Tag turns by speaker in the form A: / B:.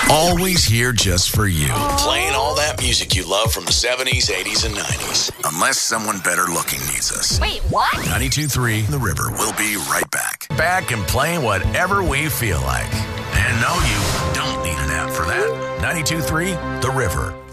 A: Always here just for you. Playing all that music you love from the 70s, 80s, and 90s. Unless someone better looking needs us.
B: Wait, what?
A: 92.3 The River. We'll be right back. Back and playing whatever we feel like. And no, you don't need an app for that. 92.3 The River.